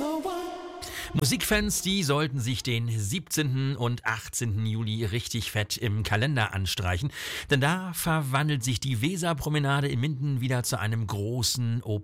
Musikfans, die sollten sich den 17. und 18. Juli richtig fett im Kalender anstreichen, denn da verwandelt sich die Weserpromenade in Minden wieder zu einem großen